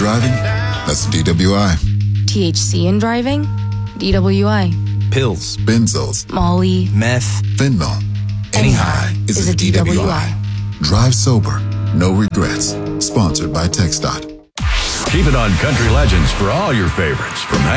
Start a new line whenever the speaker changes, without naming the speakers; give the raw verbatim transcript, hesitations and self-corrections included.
driving? That's a D W I.
T H C in driving? D W I.
Pills,
Benzos,
Molly,
meth,
fentanyl. Any high is, is a D W I. D W I. Drive sober, no regrets. Sponsored by TxDOT.
Keep it on Country Legends for all your favorites, from